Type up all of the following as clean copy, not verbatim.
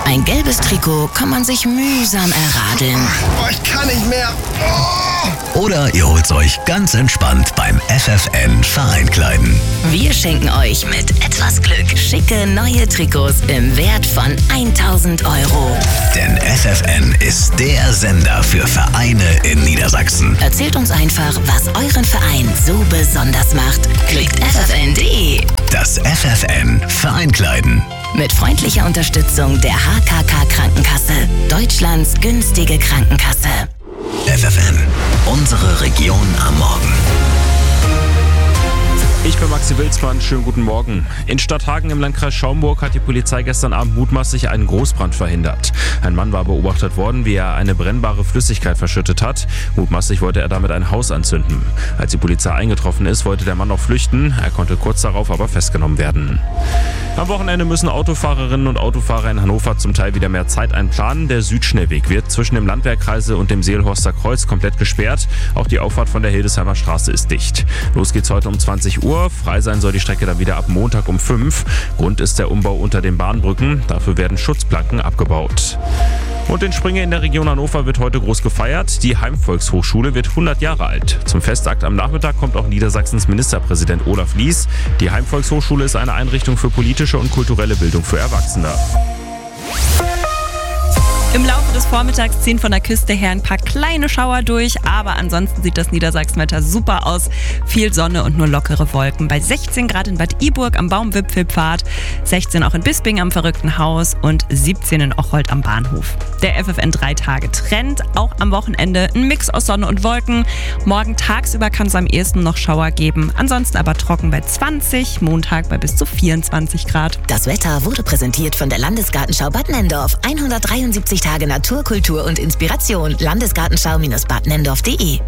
Ein gelbes Trikot kann man sich mühsam erradeln. Oh, ich kann nicht mehr. Oh. Oder ihr holt's euch ganz entspannt beim FFN Vereinkleiden. Wir schenken euch mit etwas Glück schicke neue Trikots im Wert von 1.000 €. Denn FFN ist der Sender für Vereine in Niedersachsen. Erzählt uns einfach, was euren Verein so besonders macht. Klickt ffn.de. Das FFN Vereinkleiden. Mit freundlicher Unterstützung der HKK Krankenkasse. Deutschlands günstige Krankenkasse. FFN, unsere Region am Morgen. Ich bin Maxi Wilsmann, schönen guten Morgen. In Stadthagen im Landkreis Schaumburg hat die Polizei gestern Abend mutmaßlich einen Großbrand verhindert. Ein Mann war beobachtet worden, wie er eine brennbare Flüssigkeit verschüttet hat. Mutmaßlich wollte er damit ein Haus anzünden. Als die Polizei eingetroffen ist, wollte der Mann noch flüchten. Er konnte kurz darauf aber festgenommen werden. Am Wochenende müssen Autofahrerinnen und Autofahrer in Hannover zum Teil wieder mehr Zeit einplanen. Der Südschnellweg wird zwischen dem Landwehrkreisel und dem Seelhorster Kreuz komplett gesperrt. Auch die Auffahrt von der Hildesheimer Straße ist dicht. Los geht's heute um 20 Uhr. Frei sein soll die Strecke dann wieder ab Montag um 5. Grund ist der Umbau unter den Bahnbrücken. Dafür werden Schutzplanken abgebaut. Und in Springe in der Region Hannover wird heute groß gefeiert. Die Heimvolkshochschule wird 100 Jahre alt. Zum Festakt am Nachmittag kommt auch Niedersachsens Ministerpräsident Olaf Lies. Die Heimvolkshochschule ist eine Einrichtung für politische und kulturelle Bildung für Erwachsene. Im Laufe des Vormittags ziehen von der Küste her ein paar kleine Schauer durch, aber ansonsten sieht das Niedersachsenwetter super aus. Viel Sonne und nur lockere Wolken. Bei 16 Grad in Bad Iburg am Baumwipfelpfad, 16 auch in Bisping am Verrückten Haus und 17 in Ocholt am Bahnhof. Der FFN 3-Tage-Trend, auch am Wochenende ein Mix aus Sonne und Wolken. Morgen tagsüber kann es am ehesten noch Schauer geben, ansonsten aber trocken bei 20, Montag bei bis zu 24 Grad. Das Wetter wurde präsentiert von der Landesgartenschau Bad Nenndorf. 173 Tage Natur, Kultur und Inspiration. Landesgartenschau-Bad Nenndorf.de.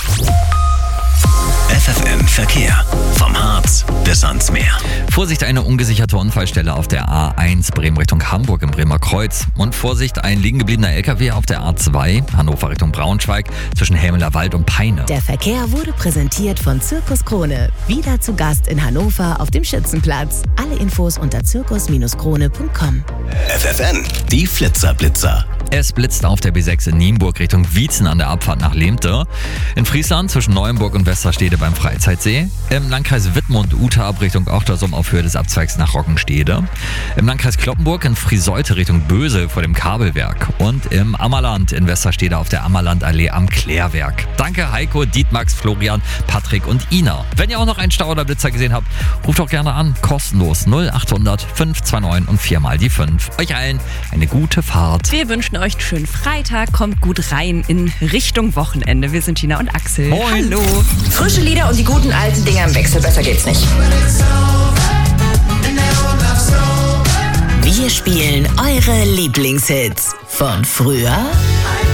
FFN Verkehr. Vom Harz bis ans Meer. Vorsicht, eine ungesicherte Unfallstelle auf der A1 Bremen Richtung Hamburg im Bremer Kreuz. Und Vorsicht, ein liegen gebliebener LKW auf der A2 Hannover Richtung Braunschweig zwischen Helmeler Wald und Peine. Der Verkehr wurde präsentiert von Zirkus Krone. Wieder zu Gast in Hannover auf dem Schützenplatz. Alle Infos unter zirkus-krone.com. FFN, die Flitzer-Blitzer. Es blitzt auf der B6 in Nienburg Richtung Wietzen an der Abfahrt nach Lemte. In Friesland zwischen Neuenburg und Westerstede beim Freizeitsee. Im Landkreis Wittmund-Uterab Richtung Ochtersum auf Höhe des Abzweigs nach Rockenstede. Im Landkreis Cloppenburg in Frieseute Richtung Bösel vor dem Kabelwerk. Und im Ammerland in Westerstede auf der Ammerlandallee am Klärwerk. Danke Heiko, Dietmax, Florian, Patrick und Ina. Wenn ihr auch noch einen Stau oder Blitzer gesehen habt, ruft doch gerne an. Kostenlos 0800 529 und 4 mal die 5. Euch allen eine gute Fahrt. Wir wünschen euch einen schönen Freitag, kommt gut rein in Richtung Wochenende. Wir sind Gina und Axel. Moin. Hallo. Frische Lieder und die guten alten Dinger im Wechsel, besser geht's nicht. Wir spielen eure Lieblingshits von früher